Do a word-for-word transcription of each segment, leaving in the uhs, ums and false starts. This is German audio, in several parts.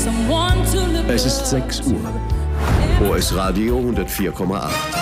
Es ist sechs Uhr. O S Radio hundertvier Komma acht.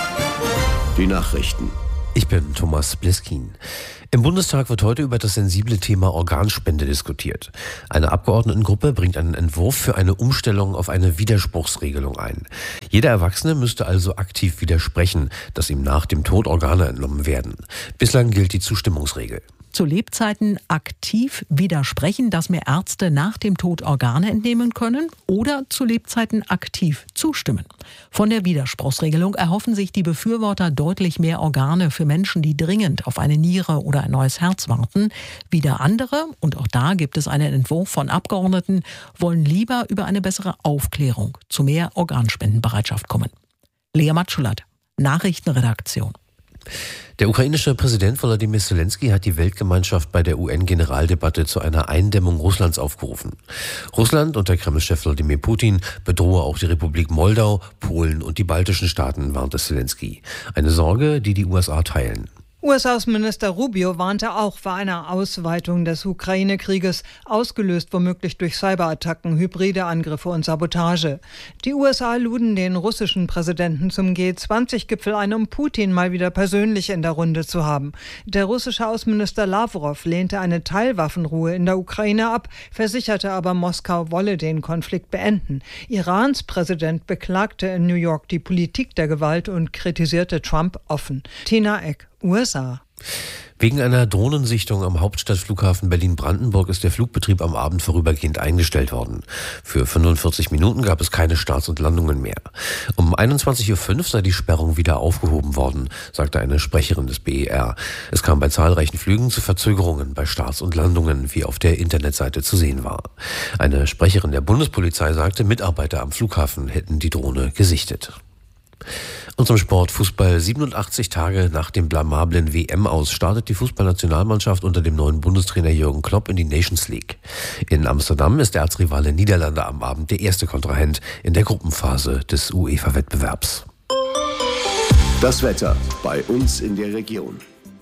Die Nachrichten. Ich bin Thomas Bleskin. Im Bundestag wird heute über das sensible Thema Organspende diskutiert. Eine Abgeordnetengruppe bringt einen Entwurf für eine Umstellung auf eine Widerspruchsregelung ein. Jeder Erwachsene müsste also aktiv widersprechen, dass ihm nach dem Tod Organe entnommen werden. Bislang gilt die Zustimmungsregel. Zu Lebzeiten aktiv widersprechen, dass mir Ärzte nach dem Tod Organe entnehmen können, oder zu Lebzeiten aktiv zustimmen. Von der Widerspruchsregelung erhoffen sich die Befürworter deutlich mehr Organe für Menschen, die dringend auf eine Niere oder ein neues Herz warten. Wieder andere, und auch da gibt es einen Entwurf von Abgeordneten, wollen lieber über eine bessere Aufklärung zu mehr Organspendenbereitschaft kommen. Lea Matschulat, Nachrichtenredaktion. Der ukrainische Präsident Volodymyr Zelensky hat die Weltgemeinschaft bei der U N-Generaldebatte zu einer Eindämmung Russlands aufgerufen. Russland und der Kreml-Chef Wladimir Putin bedrohe auch die Republik Moldau, Polen und die baltischen Staaten, warnte Zelensky. Eine Sorge, die die U S A teilen. U S-Außenminister Rubio warnte auch vor einer Ausweitung des Ukraine-Krieges, ausgelöst womöglich durch Cyberattacken, hybride Angriffe und Sabotage. Die U S A luden den russischen Präsidenten zum G zwanzig Gipfel ein, um Putin mal wieder persönlich in der Runde zu haben. Der russische Außenminister Lavrov lehnte eine Teilwaffenruhe in der Ukraine ab, versicherte aber, Moskau wolle den Konflikt beenden. Irans Präsident beklagte in New York die Politik der Gewalt und kritisierte Trump offen. Tina Eck, U S A. Wegen einer Drohnensichtung am Hauptstadtflughafen Berlin-Brandenburg ist der Flugbetrieb am Abend vorübergehend eingestellt worden. Für fünfundvierzig Minuten gab es keine Starts und Landungen mehr. Um einundzwanzig Uhr fünf sei die Sperrung wieder aufgehoben worden, sagte eine Sprecherin des B E R. Es kam bei zahlreichen Flügen zu Verzögerungen bei Starts und Landungen, wie auf der Internetseite zu sehen war. Eine Sprecherin der Bundespolizei sagte, Mitarbeiter am Flughafen hätten die Drohne gesichtet. Und zum Sport: Fußball. siebenundachtzig Tage nach dem blamablen W M-Aus startet die Fußballnationalmannschaft unter dem neuen Bundestrainer Jürgen Klopp in die Nations League. In Amsterdam ist der Erzrivale Niederlande am Abend der erste Kontrahent in der Gruppenphase des UEFA-Wettbewerbs. Das Wetter bei uns in der Region.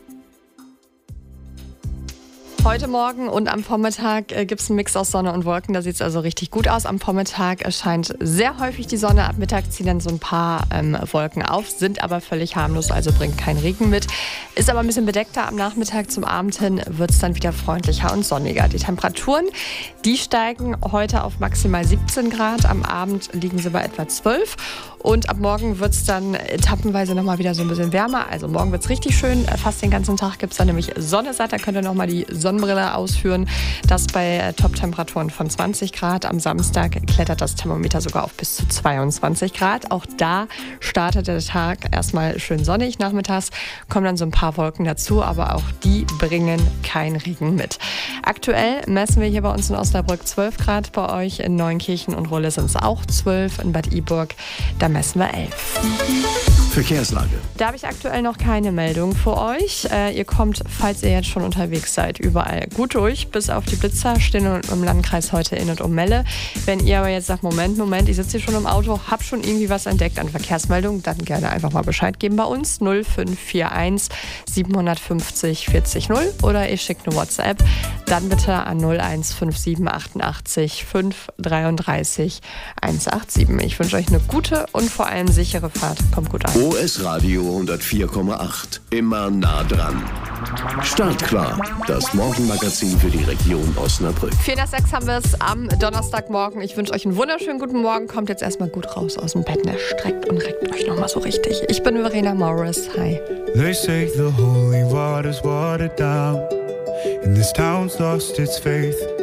Heute Morgen und am Vormittag äh, gibt es einen Mix aus Sonne und Wolken. Da sieht es also richtig gut aus. Am Vormittag erscheint sehr häufig die Sonne. Ab Mittag ziehen dann so ein paar ähm, Wolken auf, sind aber völlig harmlos, also bringt keinen Regen mit. Ist aber ein bisschen bedeckter. Am Nachmittag zum Abend hin wird es dann wieder freundlicher und sonniger. Die Temperaturen, die steigen heute auf maximal siebzehn Grad. Am Abend liegen sie bei etwa zwölf. Und ab morgen wird es dann etappenweise nochmal wieder so ein bisschen wärmer. Also morgen wird es richtig schön. Fast den ganzen Tag gibt es dann nämlich Sonne satt. Da könnt ihr nochmal die Sonnenbrille ausführen. Das bei Top-Temperaturen von zwanzig Grad. Am Samstag klettert das Thermometer sogar auf bis zu zweiundzwanzig Grad. Auch da startet der Tag erstmal schön sonnig. Nachmittags kommen dann so ein paar Wolken dazu, aber auch die bringen keinen Regen mit. Aktuell messen wir hier bei uns in Osnabrück zwölf Grad. Bei euch in Neunkirchen und Rulle sind es auch zwölf. In Bad Iburg, da messen wir elf. Verkehrslage. Da habe ich aktuell noch keine Meldung für euch. Äh, ihr kommt, falls ihr jetzt schon unterwegs seid, überall gut durch. Bis auf die Blitzer stehen im Landkreis heute in und um Melle. Wenn ihr aber jetzt sagt, Moment, Moment, ich sitze hier schon im Auto, hab schon irgendwie was entdeckt an Verkehrsmeldungen, dann gerne einfach mal Bescheid geben bei uns. null fünf vier eins sieben fünf null vierzig null oder ihr schickt eine WhatsApp. Dann bitte an null eins fünf sieben achtundachtzig fünf dreiunddreißig hundertsiebenundachtzig. Ich wünsche euch eine gute und vor allem sichere Fahrt. Kommt gut an. O S Radio hundertvier Komma acht. Immer nah dran. Startklar. Das Morgenmagazin für die Region Osnabrück. vier nach sechs haben wir es am Donnerstagmorgen. Ich wünsche euch einen wunderschönen guten Morgen. Kommt jetzt erstmal gut raus aus dem Bett. Ne? Streckt und reckt euch nochmal so richtig. Ich bin Verena Morris. Hi. They say the holy water's watered down and this town's lost its faith.